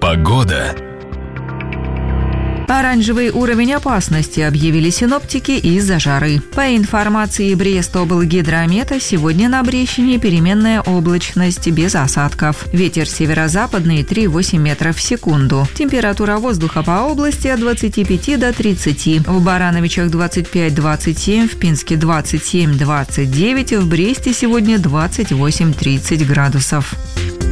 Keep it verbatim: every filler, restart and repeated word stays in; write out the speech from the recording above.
Погода. Оранжевый уровень опасности объявили синоптики из-за жары. По информации Брест-облгидромета, сегодня на Брещине переменная облачность без осадков. Ветер северо-западный три целых восемь десятых метров в секунду. Температура воздуха по области от двадцати пяти до тридцати. В Барановичах двадцать пять - двадцать семь, в Пинске двадцать семь - двадцать девять, в Бресте сегодня двадцать восемь - тридцать градусов.